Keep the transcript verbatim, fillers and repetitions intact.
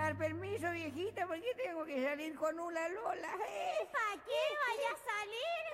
dar permiso, viejita, porque tengo que salir con una Lola. ¿Eh? ¿Para qué vaya a salir?